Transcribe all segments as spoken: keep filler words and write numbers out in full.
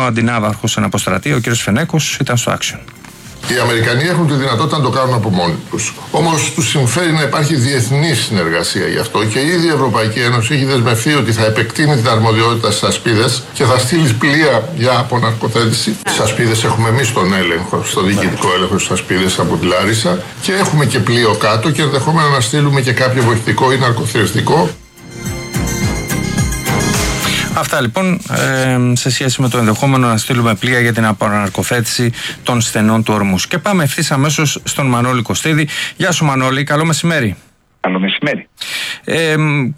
αντινάβαρχος εν αποστρατεία, ο κ. Φενέκος, ήταν στο Action. Οι Αμερικανοί έχουν τη δυνατότητα να το κάνουν από μόνοι τους. Όμως τους συμφέρει να υπάρχει διεθνή συνεργασία γι' αυτό και ήδη η Ευρωπαϊκή Ένωση έχει δεσμευτεί ότι θα επεκτείνει την αρμοδιότητα στις ασπίδες και θα στείλει πλοία για αποναρκοθέτηση. Στις ασπίδες έχουμε εμείς τον έλεγχο, στο διοικητικό έλεγχο στις ασπίδες από τη Λάρισα και έχουμε και πλοίο κάτω και ενδεχόμενα να στείλουμε και κάποιο βοηθητικό ή ναρκοθετικό. Αυτά λοιπόν ε, σε σχέση με το ενδεχόμενο να στείλουμε πλοία για την αποναρκοθέτηση των στενών του ορμούς. Και πάμε ευθύς αμέσως στον Μανώλη Κωστίδη. Γεια σου Μανώλη, καλό μεσημέρι. Καλό μεσημέρι. Ε,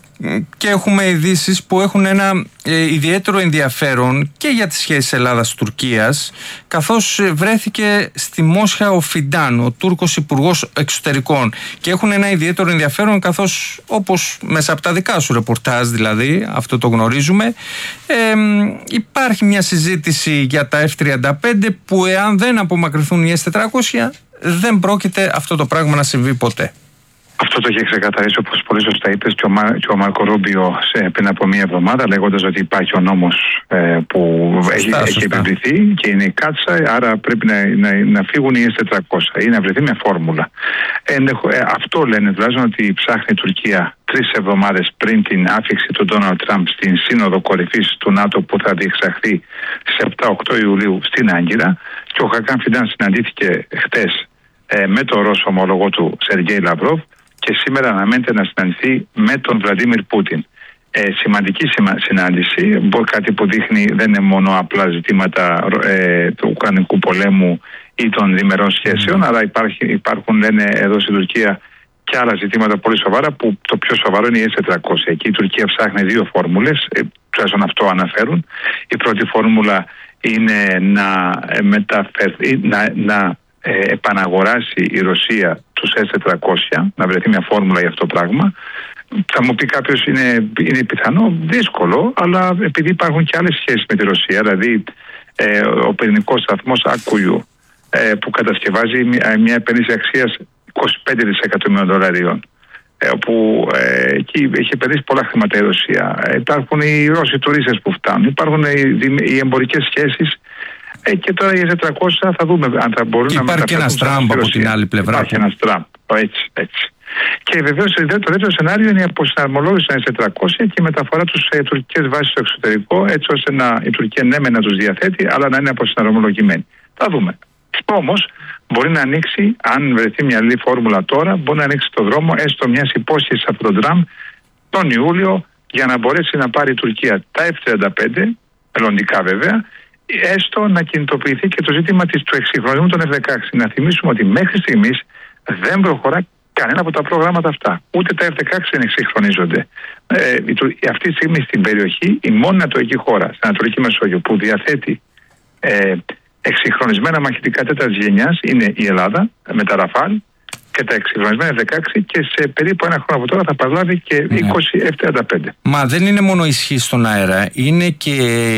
και έχουμε ειδήσεις που έχουν ένα ε, ιδιαίτερο ενδιαφέρον και για τις σχέσεις Ελλάδας-Τουρκίας, καθώς βρέθηκε στη Μόσχα ο Φιντάν, ο Τούρκος Υπουργός Εξωτερικών, και έχουν ένα ιδιαίτερο ενδιαφέρον καθώς, όπως μέσα από τα δικά σου ρεπορτάζ δηλαδή, αυτό το γνωρίζουμε, ε, υπάρχει μια συζήτηση για τα εφ τριάντα πέντε που εάν δεν απομακρυνθούν οι ες τετρακόσια δεν πρόκειται αυτό το πράγμα να συμβεί ποτέ. Αυτό το είχε ξεκαθαρίσει, όπως πολύ σωστά είπες, και ο, Μα, και ο Μάρκο Ρούμπιο πριν από μία εβδομάδα, λέγοντας ότι υπάρχει ο νόμος ε, που σωστά, έχει, σωστά. έχει επιβληθεί και είναι η κάτσα, άρα πρέπει να, να, να φύγουν οι ες τετρακόσια ή να βρεθεί μια φόρμουλα. Ε, ε, αυτό λένε τουλάχιστον, ότι ψάχνει η Τουρκία τρεις εβδομάδες πριν την άφιξη του Ντόναλντ Τραμπ στην Σύνοδο Κορυφής του ΝΑΤΟ που θα διεξαχθεί στις επτά οκτώ Ιουλίου στην Άγκυρα, και ο Χακάν Φιντάν συναντήθηκε χτες ε, με τον Ρώσο ομολογό του Σεργέη Λαυρόβ και σήμερα αναμένεται να συναντηθεί με τον Βλαντίμιρ Πούτιν. Ε, σημαντική συνάντηση, κάτι που δείχνει δεν είναι μόνο απλά ζητήματα ε, του Ουκρανικού πολέμου ή των διμερών σχέσεων, mm. αλλά υπάρχει, υπάρχουν, λένε εδώ στην Τουρκία, και άλλα ζητήματα πολύ σοβαρά, που το πιο σοβαρό είναι η ες τετρακόσια. Εκεί η Τουρκία ψάχνει δύο φόρμουλες, ε, τουλάχιστον αυτό αναφέρουν. Η πρώτη φόρμουλα είναι να, μεταφερθεί, να, να ε, επαναγοράσει η Ρωσία τους ες τετρακόσια, να βρεθεί μια φόρμουλα για αυτό το πράγμα. Θα μου πει κάποιος, είναι, είναι πιθανό, δύσκολο, αλλά επειδή υπάρχουν και άλλες σχέσεις με τη Ρωσία, δηλαδή ε, ο πυρηνικός σταθμός Άκκουλου ε, που κατασκευάζει μια, μια επένδυση αξίας είκοσι πέντε δισεκατομμύρια δολαρίων, ε, όπου ε, εκεί έχει επενδύσει πολλά χρήματα η Ρωσία. Ε, υπάρχουν οι Ρώσοι τουρίστες που φτάνουν, υπάρχουν οι, οι εμπορικές σχέσεις. Ε, και τώρα οι ες τετρακόσια θα δούμε αν θα μπορούν να μεταφερθούν. Υπάρχει και ένας Τραμπ από την άλλη πλευρά. Υπάρχει ένας Τραμπ. Έτσι, έτσι. Και βεβαίως το δεύτερο σενάριο είναι η αποσυναρμολόγηση των ες τετρακόσια και η μεταφορά τους σε τουρκικές βάσεις στο εξωτερικό, έτσι ώστε να, η Τουρκία ναι μεν να τους διαθέτει, αλλά να είναι αποσυναρμολογημένη. Θα δούμε. Όμως μπορεί να ανοίξει, αν βρεθεί μια άλλη φόρμουλα τώρα, μπορεί να ανοίξει το δρόμο έστω μιας υπόσχεσης από τον Τραμπ τον Ιούλιο για να μπορέσει να πάρει η Τουρκία τα εφ τριάντα πέντε, μελλοντικά βέβαια, έστω να κινητοποιηθεί και το ζήτημα της, του εξυγχρονισμού των εφ δεκαέξι. Να θυμίσουμε ότι μέχρι στιγμής δεν προχωρά κανένα από τα προγράμματα αυτά. Ούτε τα εφ δεκαέξι δεν εξυγχρονίζονται. Ε, αυτή τη στιγμή στην περιοχή, η μόνη ανατολική χώρα, στην Ανατολική Μεσόγειο, που διαθέτει ε, εξυγχρονισμένα μαχητικά τέταρτης γενιάς είναι η Ελλάδα με τα Ραφάλ και τα εξυγχρονισμένα εφ δεκαέξι, και σε περίπου ένα χρόνο από τώρα θα παρλάβει και είκοσι εφ τριάντα πέντε. Μα δεν είναι μόνο ισχύ στον αέρα, είναι και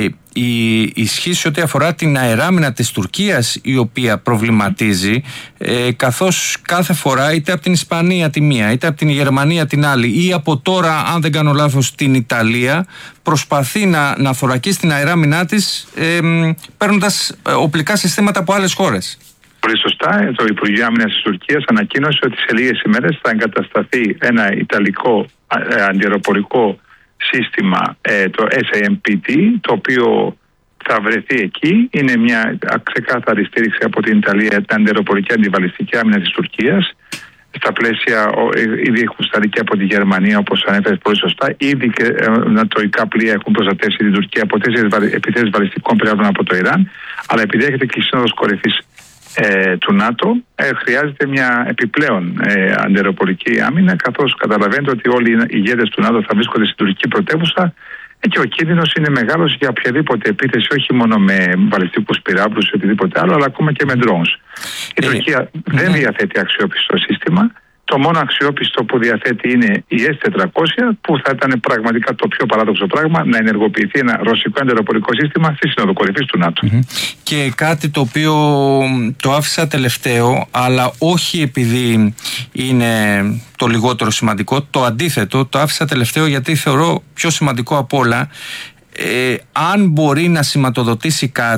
η ισχύ σε ό,τι αφορά την αεράμινα της Τουρκίας, η οποία προβληματίζει, ε, καθώς κάθε φορά είτε από την Ισπανία τη μία είτε από την Γερμανία την άλλη, ή από τώρα αν δεν κάνω λάθος την Ιταλία, προσπαθεί να, να θωρακίσει την αεράμινά της ε, παίρνοντας οπλικά συστήματα από άλλες χώρες. Πολύ σωστά, το Υπουργείο Άμυνας της Τουρκίας ανακοίνωσε ότι σε λίγες ημέρες θα εγκατασταθεί ένα ιταλικό αντιαεροπορικό σύστημα, το ες έι εμ πι τι, το οποίο θα βρεθεί εκεί. Είναι μια ξεκάθαρη στήριξη από την Ιταλία, την αντιαεροπορική αντιβαλιστική άμυνα της Τουρκίας. Στα πλαίσια, ήδη έχουν σταλεί και από τη Γερμανία, όπως ανέφερε πολύ σωστά. Ήδη και νατοϊκά πλοία έχουν προστατεύσει την Τουρκία από τέσσερις επιθέσεις βαλιστικών πυράβλων από το Ιράν. Αλλά επειδή έρχεται και η Σύνοδος Κορυφής Ε, του ΝΑΤΟ, ε, χρειάζεται μια επιπλέον ε, αντιαεροπορική άμυνα, καθώς καταλαβαίνετε ότι όλοι οι ηγέτες του ΝΑΤΟ θα βρίσκονται στην τουρκική πρωτεύουσα ε, και ο κίνδυνος είναι μεγάλος για οποιαδήποτε επίθεση, όχι μόνο με βαλιστικούς πυράβλους ή οτιδήποτε άλλο, αλλά ακόμα και με drones. Η ε, Τουρκία ε, δεν διαθέτει αξιόπιστο σύστημα. Το μόνο αξιόπιστο που διαθέτει είναι η ες τετρακόσια, που θα ήταν πραγματικά το πιο παράδοξο πράγμα, να ενεργοποιηθεί ένα ρωσικό αντιαεροπορικό σύστημα στη Σύνοδο Κορυφής του ΝΑΤΟ. Mm-hmm. Και κάτι το οποίο το άφησα τελευταίο, αλλά όχι επειδή είναι το λιγότερο σημαντικό, το αντίθετο, το άφησα τελευταίο γιατί θεωρώ πιο σημαντικό απ' όλα. Ε, αν μπορεί να σηματοδοτήσει κάτι